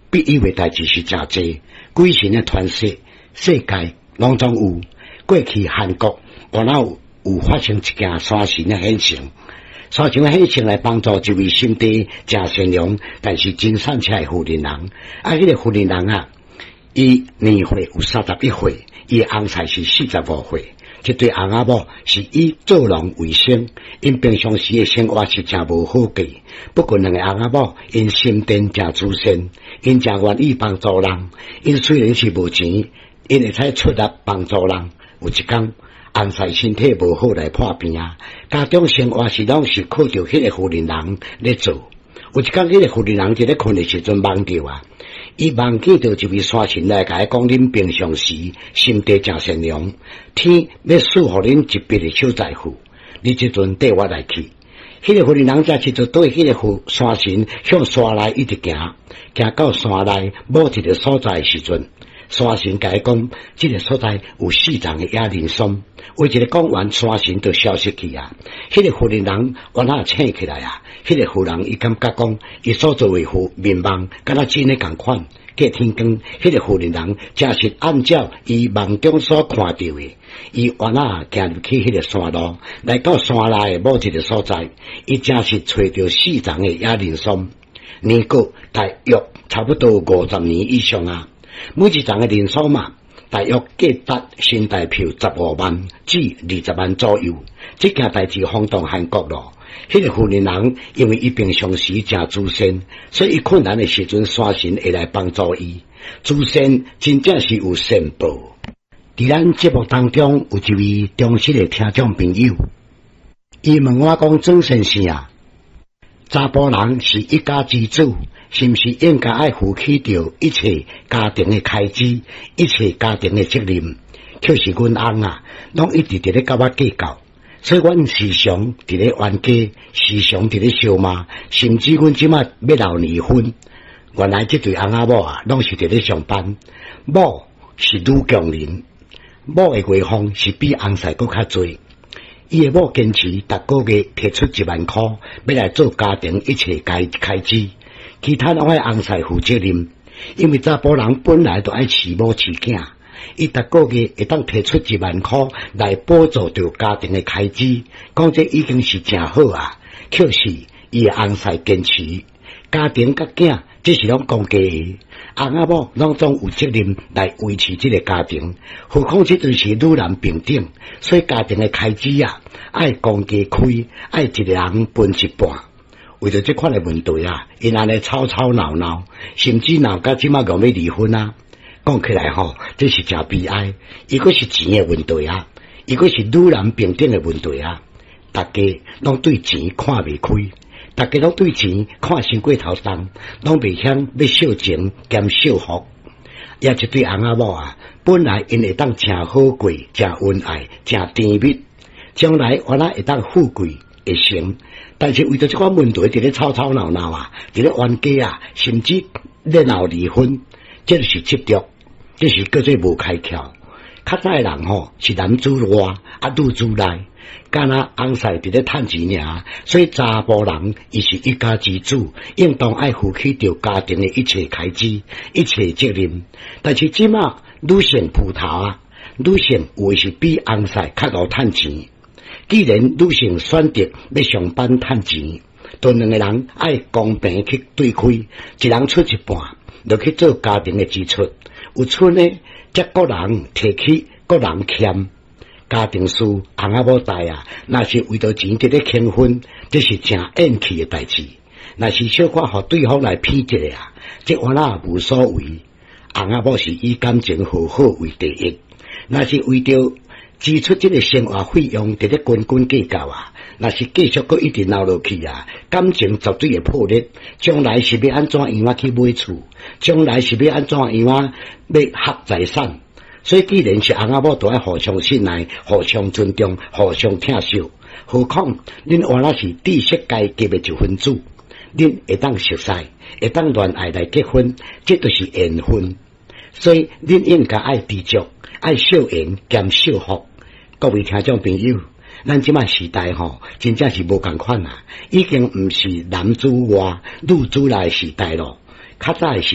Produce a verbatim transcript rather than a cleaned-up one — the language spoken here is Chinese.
必以为代志是真济，鬼神的传说，世界拢总有。过去韩国原来有有发生一件山神的现象，山神现象来帮助一位心地真善良，但是真善车的富人人。啊，迄、那个富人人啊，伊年岁有三十一岁，伊的翁才是四十五岁。这对翁仔某是以做人为生，因平常时的生活是真无好过。不过两个翁仔某因心地真自善，因真愿意帮助人。因虽然是无钱，因会使出力帮助人。有一天，翁婿身体无好来破病啊，家中生活是拢是靠着迄个富人人咧做。有一天，迄个富人人伫咧困的时阵梦着啊。伊梦见到一位山神来甲伊讲，恁平常时心地真善良，天要赐互恁一笔的小财富，你即阵缀我来去。迄、那个富人人则去做对迄个富山神向山内一直行，行到山内某一个所在的时阵，山神甲伊讲，即、这个所在有四丈的野人松。为一个讲完，山神就消失去啊。迄、那个富人人原来醒起来啊，迄、那个富人伊感觉讲，伊所做的富面梦，敢若真诶共款。过天光，迄、那个富人人正是按照伊梦中所看到的，伊原来行入去迄个山路，来到山内的某一个所在，伊正是找到四丈的野人松，年过大约差不多五十年以上啊。每一丈的人松嘛，大约价值新台票十五万至二十万左右。这件代志轰动韩国咯。迄、那个富人人因为伊平常时真自善，所以伊困难的时阵，山神会来帮助伊。自善真正是有善报。伫咱节目当中有一位忠实的听众朋友，伊问我讲：曾先生啊，查甫人是一家之主，是毋是应该爱负起着一切家庭的开支，一切家庭的责任？就是阮翁啊，拢一直伫咧甲我计较。所以，阮时常伫咧冤家，时常伫咧相骂，甚至阮即摆要闹离婚。原来这对翁仔某啊，拢是伫咧上班。某是女强人，某的月俸是比翁婿搁较侪。伊的某坚持逐个月摕出一万箍，要来做家庭一切开开支，其他拢爱翁婿负责任。因为查甫人本来就爱饲某饲囝。伊逐个月会当摕出一万块来补助着家庭的开支，讲这已经是真好啊。可是伊的翁婿坚持，家庭甲囝这是拢公家的，翁仔某拢总有责任来维持这个家庭。何况这阵是女男平等，所以家庭的开支啊，爱公家开，爱一个人分一半。为着这款的问题啊，因安尼吵吵闹闹，甚至闹到即马讲要离婚啊。讲起来吼，这是真悲哀。伊个是钱的问题啊，伊个是女男平等的问题啊。大家拢对钱看袂开，大家拢对钱看伤过头重，拢袂晓要孝情兼孝福。也一对翁仔某啊，本来因会当真好过、真恩爱、真甜蜜，将来原来会当富贵会成。但是为着这款问题，伫咧吵吵闹闹啊，伫咧冤家啊，甚至咧闹离婚，这就是执着。这是叫做无开窍。较早的人吼是男主外，啊女主内，敢若翁婿伫咧趁钱尔，所以查甫人伊是一家之主，应当爱负起着家庭的一切开支、一切责任。但是即马女性蒲头啊，女性有的是比翁婿较努趁钱。既然女性选择要上班趁钱，都两个人爱公平去对开，一人出一半，就去做家庭的支出。有剩呢，则各人提起，各人欠。家庭事，翁仔某知啊，若是为着钱伫咧轻婚，这是真怨气的代志。若是小可互对方来骗一个啊，这我那无所谓。翁仔某是以感情好好为第一。若是为着支出这个生活费用伫咧斤斤计较啊，若是继续搁一直闹落去啊，感情绝对会破裂。将来是要安怎样啊去买厝？将来是要安怎样啊要合财产？所以既然是翁仔某，都要互相信赖、互相尊重、互相疼惜。何况恁原来是知识阶级的一分子，恁会当熟识，会当恋爱来结婚，这就是缘分。所以恁应该爱知足，爱孝缘兼孝福。各位听众朋友，咱即摆时代吼，真正是无共款啊，已经毋是男主外女主内时代咯。较早的时